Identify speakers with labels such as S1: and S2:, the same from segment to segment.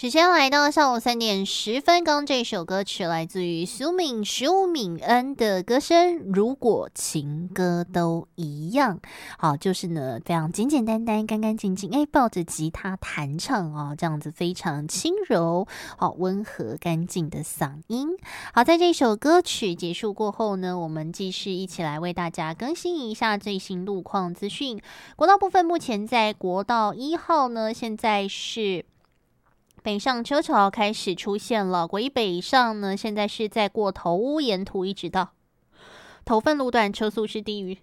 S1: 时间来到上午3点10分，刚这首歌曲来自于苏敏恩的歌声《如果情歌都一样》。好，就是呢非常简简单单、干干净净，抱着吉他弹唱哦，这样子非常轻柔、好温和、干净的嗓音。好，在这首歌曲结束过后呢，我们继续一起来为大家更新一下最新路况资讯。国道部分，目前在国道1号呢，现在是北上车潮开始出现了，国一北上呢，现在是在过头屋沿途一直到头份路段，车速是低于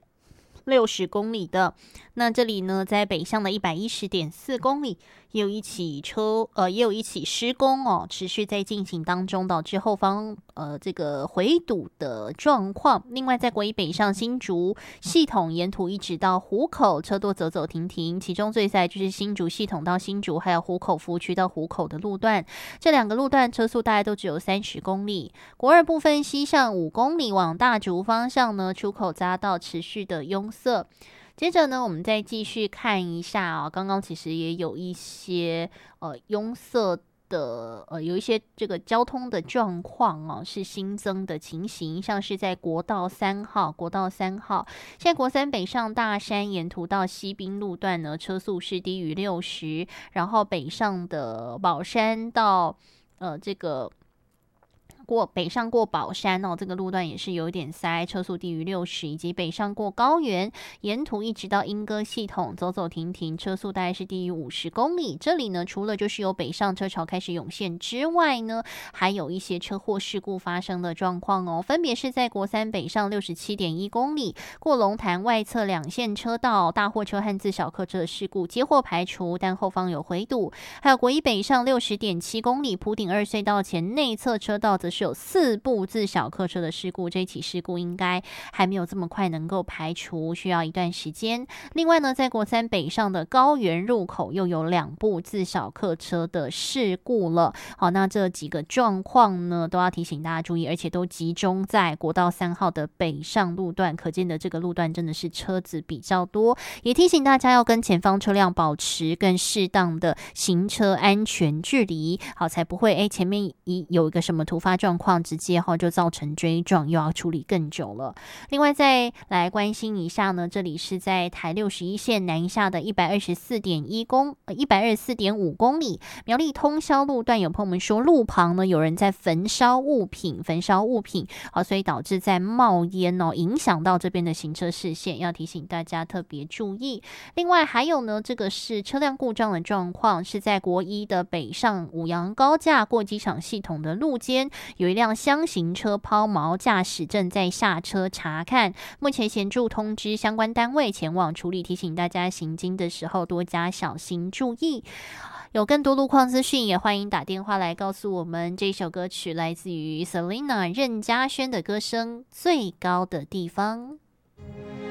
S1: 60公里的。那这里呢，在北向的110.4公里，也有一起施工哦，持续在进行当中，导致后方这个回堵的状况。另外，在国一北上新竹系统沿途一直到湖口，车多走走停停，其中最塞就是新竹系统到新竹，还有湖口服务区到湖口的路段，这两个路段车速大概都只有30公里。国二部分西向5公里往大竹方向呢，出口匝道持续的拥塞。接着呢，我们再继续看一下啊，刚刚其实也有一些拥塞的有一些这个交通的状况哦，是新增的情形，像是在国道3号，现在国3北上大山沿途到西滨路段呢，车速是低于60，然后北上的宝山到这个北上过宝山哦，这个路段也是有点塞，车速低于60，以及北上过高原，沿途一直到莺歌系统走走停停，车速大概是低于50公里。这里呢，除了就是有北上车潮开始涌现之外呢，还有一些车祸事故发生的状况哦，分别是在国3北上67.1公里，过龙潭外侧2线车道，大货车和自小客车的事故接获排除，但后方有回堵。还有国一北上60.7公里，埔顶2隧道前内侧车道则是有4部自小客车的事故，这一起事故应该还没有这么快能够排除，需要一段时间。另外呢，在国3北上的高原入口又有2部自小客车的事故了。好，那这几个状况呢，都要提醒大家注意，而且都集中在国道3号的北上路段，可见的这个路段真的是车子比较多，也提醒大家要跟前方车辆保持更适当的行车安全距离，好，才不会前面有一个什么突发状况，直接就造成追撞，又要处理更久了。另外再来关心一下呢，这里是在台61线南下的124.5公里，苗栗通霄路段，有朋友们说路旁呢有人在焚烧物品，好，所以导致在冒烟哦，影响到这边的行车视线，要提醒大家特别注意。另外还有呢，这个是车辆故障的状况，是在国一的北上五杨高架过机场系统的路肩，有一辆厢型车抛锚，驾驶正在下车查看，目前协助通知相关单位前往处理，提醒大家行经的时候多加小心注意。有更多路况资讯，也欢迎打电话来告诉我们。这首歌曲来自于 Selina 任嘉萱的歌声《最高的地方》。